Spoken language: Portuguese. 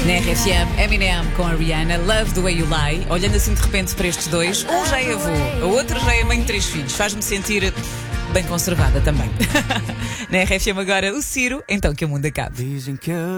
Na RFM, Eminem com a Rihanna, Love the Way You Lie. Olhando assim de repente para estes dois, um já é avô, a outra já é mãe de 3 filhos. Faz-me sentir bem conservada também. Na RFM agora, o Ciro, então que o mundo acabe.